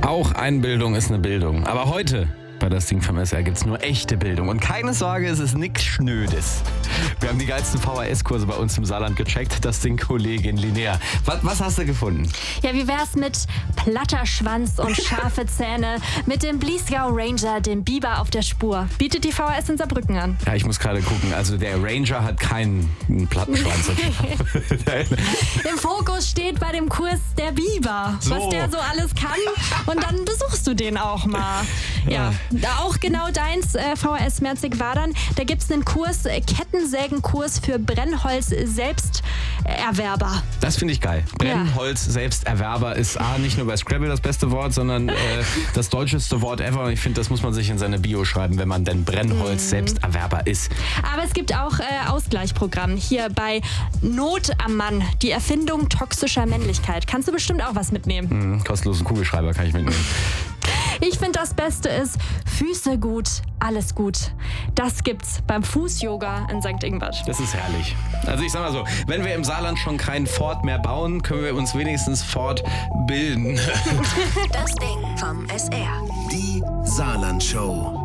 Auch Einbildung ist eine Bildung. Aber heute bei das Ding vom SR gibt es nur echte Bildung. Und keine Sorge, es ist nichts Schnödes. Wir haben die geilsten VHS-Kurse bei uns im Saarland gecheckt. Das Ding Kollegin Linnea. Was hast du gefunden? Ja, wie wär's mit platter Schwanz und scharfe Zähne, mit dem Bliesgau Ranger, dem Biber auf der Spur? Bietet die VHS in Saarbrücken an. Ja, ich muss gerade gucken. Also der Ranger hat keinen platten Schwanz. Im Fokus steht bei dem Kurs der Biber, was der so alles kann. Und dann besuchst du den auch mal. Ja, auch genau deins, VHS Merzig-Wadern. Da gibt's einen Kurs, Kettensägenkurs für Brennholz-Selbsterwerber. Das finde ich geil. Brennholz-Selbsterwerber ist nicht nur bei Scrabble das beste Wort, sondern das deutscheste Wort ever. Und ich finde, das muss man sich in seine Bio schreiben, wenn man denn Brennholz-Selbsterwerber ist. Aber es gibt auch Ausgleichsprogramm hier bei Not am Mann, die Erfindung toxischer Männlichkeit. Kannst du bestimmt auch was mitnehmen. Kostenlosen Kugelschreiber kann ich mitnehmen. Ich finde, das Beste ist Füße gut, alles gut. Das gibt's beim Fuß-Yoga in St. Ingbert. Das ist herrlich. Also ich sag mal so, wenn wir im Saarland schon keinen Fort mehr bauen, können wir uns wenigstens fortbilden. Das Ding vom SR. Die Saarland-Show.